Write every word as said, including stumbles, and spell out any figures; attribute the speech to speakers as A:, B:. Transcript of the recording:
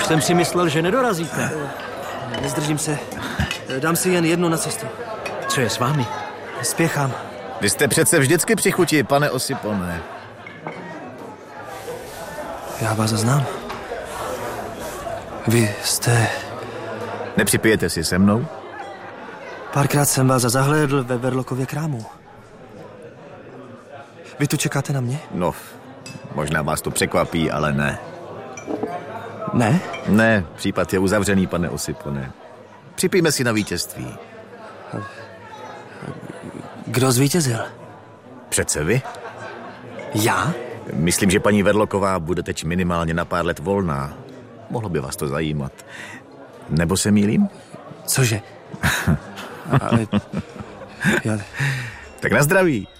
A: jsem si myslel, že nedorazíte.
B: Nezdržím se. Dám si jen jednu na cestu.
A: Co je s vámi?
B: Spěchám.
C: Vy jste přece vždycky při chuti, pane Osipone.
B: Já vás znám. Vy jste...
C: Nepřipijete si se mnou?
B: Párkrát jsem vás zahlédl ve Verlokově krámu. Vy tu čekáte na mě?
C: No, možná vás to překvapí, ale ne.
B: Ne?
C: Ne, případ je uzavřený, pane Osipone. Připijme si na vítězství.
B: Kdo zvítězil?
C: Přece vy?
B: Já?
C: Myslím, že paní Verloková bude teď minimálně na pár let volná. Mohlo by vás to zajímat. Nebo se mýlím?
B: Cože? Ale... Já...
C: Tak na zdraví.